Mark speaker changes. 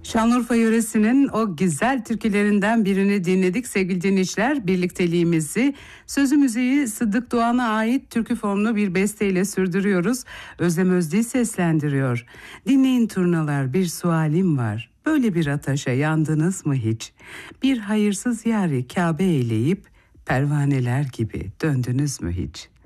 Speaker 1: Şanlıurfa yöresinin o güzel türkülerinden birini dinledik sevgili dinleyiciler. Birlikteliğimizi sözü müziği Sıddık Doğan'a ait türkü formlu bir besteyle sürdürüyoruz. Özlem Özdil seslendiriyor. Dinleyin turnalar, bir sualim var. Böyle bir ateşe yandınız mı hiç? Bir hayırsız yari Kabe eyleyip pervaneler gibi döndünüz mü hiç?